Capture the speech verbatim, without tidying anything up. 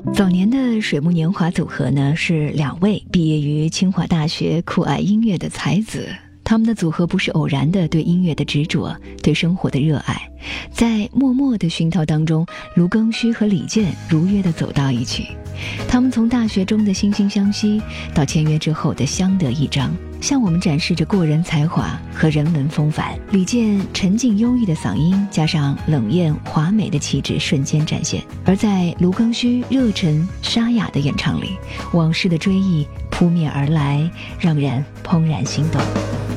早年的水木年华组合呢，是两位毕业于清华大学酷爱音乐的才子。他们的组合不是偶然的对音乐的执着，对生活的热爱，在默默的熏陶当中，卢庚戌和李健如约的走到一起。他们从大学中的惺惺相惜，到签约之后的相得益彰，向我们展示着过人才华和人文风范。李健沉静忧郁的嗓音加上冷艳华美的气质瞬间展现，而在卢庚戌热忱沙哑的演唱里，往事的追忆扑面而来，让人怦然心动。